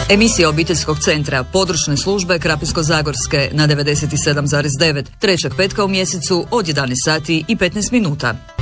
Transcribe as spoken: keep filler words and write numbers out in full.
Emisija obiteljskog centra područne službe Krapinsko-zagorske na devedeset sedam zarez devet trećeg petka u mjesecu od jedanaest sati i petnaest minuta.